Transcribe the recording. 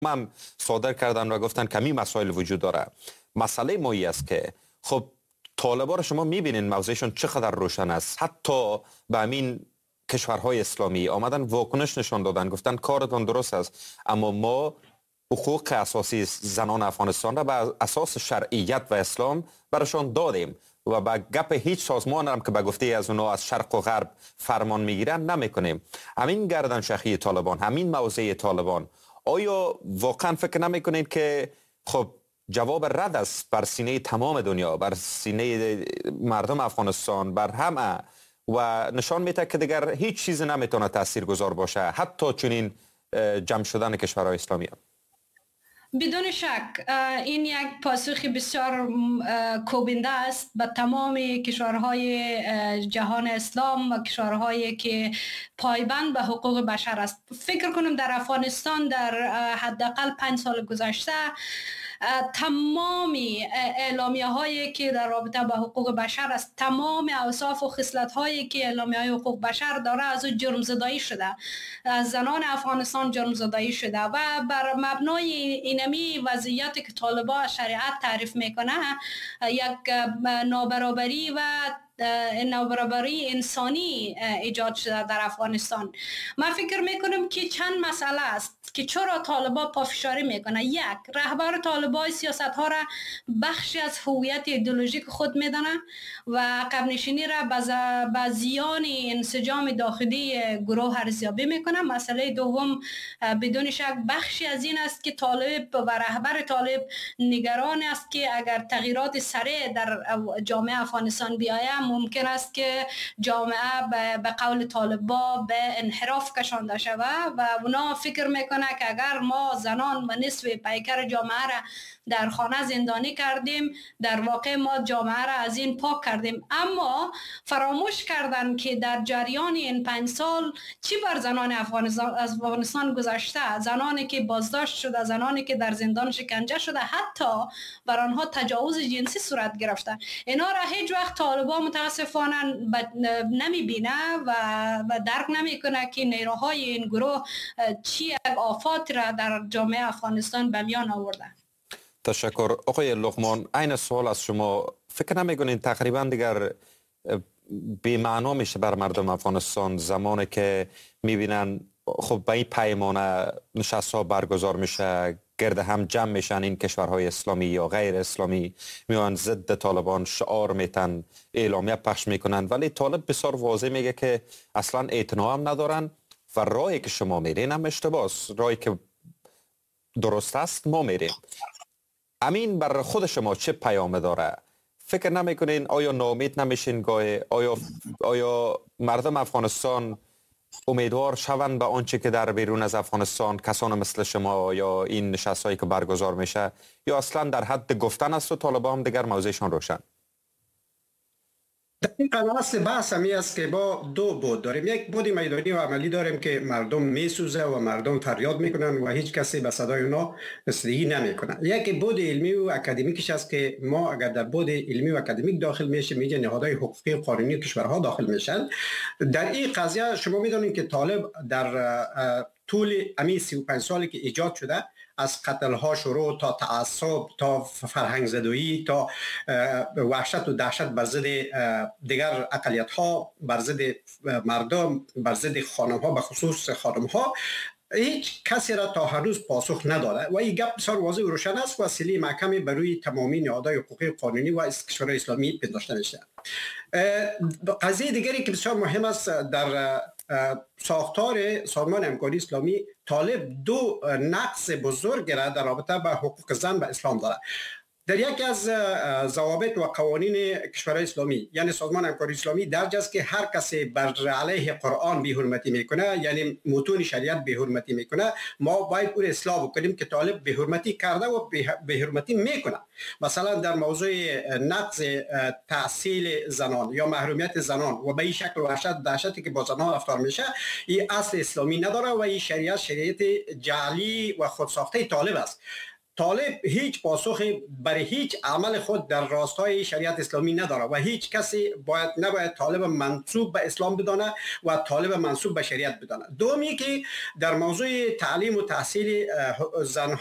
هم صادر کردن و گفتن کمی مسائل وجود داره. مسئله مایی است که خب طالبان رو شما میبینین موضعشون چقدر روشن است. حتی به همین کشورهای اسلامی آمدن واکنش نشان دادن، گفتن کارتون درست است، اما ما حقوق اساسی زنان افغانستان را بر اساس شرعیت و اسلام برشان دادیم و با گپ هیچ سازمان هم که به گفته از اونا از شرق و غرب فرمان میگیرن نمیکنیم. همین گردن شخی طالبان، همین موضع طالبان، آیا واقعا فکر نمیکنید که خب جواب رد است بر سینه تمام دنیا، بر سینه مردم افغانستان، بر همه، و نشان میده که دیگر هیچ چیز نمیتونه تاثیرگذار باشه، حتی چنین جمع شدن کشورهای اسلامی هم. بدون شک این یک پاسخ بسیار کوبنده است به تمام کشورهای جهان اسلام و کشورهایی که پایبند به حقوق بشر است. فکر کنم در افغانستان در حداقل 5 سال گذشته تمامی اعلامیه هایی که در رابطه با حقوق بشر است، تمام اوصاف و خصلت هایی که اعلامیه های حقوق بشر داره از جرم زدایی شده، از زنان افغانستان جرم زدایی شده و بر مبنای اینمی وضعیتی که طالبان شریعت تعریف میکنه یک نابرابری و نابرابری انسانی ایجاد شده در افغانستان. من فکر میکنم که چند مسئله است که چرا طالبان پافشاری میکنه. یک، رهبر طالبان سیاست ها را بخشی از هویت ایدئولوژیک خود میدانه و عقب نشینی را به زیان انسجام داخلی گروه ارزیابی میکنه. مسئله دوم بدون شک بخشی از این است که طالب و رهبر طالب نگران است که اگر تغییرات سریع در جامعه افغانستان بیاید ممکن است که جامعه به قول طالبان به انحراف کشانده شود و اونا فکر میکنه که اگر ما زنان و نصف پیکر جامعه را در خانه زندانی کردیم در واقع ما جامعه را از این پاک کردیم. اما فراموش کردن که در جریان این 5 سال چی بر زنان افغانستان گذشته، زنانی که بازداشت شده، زنانی که در زندان شکنجه شده، حتی بر آنها تجاوز جنسی صورت گرفته. اینا را هیچ وقت طالبان متاسفانه نمیبینه و درک نمیکنه که نیروهای این گروه چی یک آفات را در جامعه افغانستان به میان آورده. تشکر. آقای لقمان، این سوال از شما، فکر نمیکنین تقریبا دیگر بی معنا میشه بر مردم افغانستان زمانی که میبینن خب به این پیمانه نشست ها برگزار میشه، گرد هم جمع میشن این کشورهای اسلامی یا غیر اسلامی، میان ضد طالبان شعار میتن، اعلامیه پخش میکنن، ولی طالب بسیار واضح میگه که اصلا اعتنا هم ندارن و راهی که شما میرین هم اشتباه است، راهی که درست است ما میریم. امین بر خود شما چه پیام داره؟ فکر نمیکنین آیا ناامید نمیشین گاهی؟ آیا مردم افغانستان امیدوار شوند به آنچه که در بیرون از افغانستان کسان مثل شما یا این نشست‌هایی که برگزار میشه، یا اصلا در حد گفتن است و طالبان هم دیگر موضعشان روشن؟ دقیقاً اصل بحث همی است که با 2 بود داریم. یک بود میدانی و عملی داریم که مردم میسوزه و مردم فریاد میکنن و هیچ کسی به صدای اونا رسیدگی نمیکنه. یک بود علمی و اکادمیکش است که ما اگر در بود علمی و اکادمیک داخل میشیم، میگه نهادهای حقوقی قانونی کشورها داخل میشن. در این قضیه شما میدونید که طالب در طول امی 35 سالی که ایجاد شده، از قتل ها شروع تا تعصب تا فرهنگ زدایی تا وحشت و دهشت بر ضد دیگر اقلیت ها، بر ضد مردم، بر ضد خانم ها، به خصوص خانم ها، هیچ کسی را تا هر روز پاسخ نداده و این گپ بسیار واضح و روشن است و وسیله محکمی بر روی تمامی نهادهای حقوقی قانونی و کشورهای اسلامی پنداشته میشه. قضیه دیگری که بسیار مهم است، در ساختار سازمان همکاری اسلامی طالب 2 نقص بزرگ را در رابطه با حقوق زن و اسلام داره. در یکی از ضوابط و قوانین کشورهای اسلامی، یعنی سازمان همکاری اسلامی، درج است که هر کسی بر علیه قرآن بی‌حرمتی میکنه، یعنی متون شریعت بی‌حرمتی میکنه، ما باید او را اصلاح بکنیم که طالب بی‌حرمتی کرده و بی‌حرمتی میکنه. مثلا در موضوع نقض تحصیل زنان یا محرومیت زنان و به این شکل وحشت دهشتی که با زنان رفتار میشه، این اصل اسلامی نداره و این شریعت جعلی و خودساخته طالب است. طالب هیچ پاسخی برای هیچ عمل خود در راستای شریعت اسلامی نداره و هیچ کسی نباید طالب منسوب به اسلام بدانه و طالب منسوب به شریعت بدانه. دومی که در موضوع تعلیم و تحصیل زن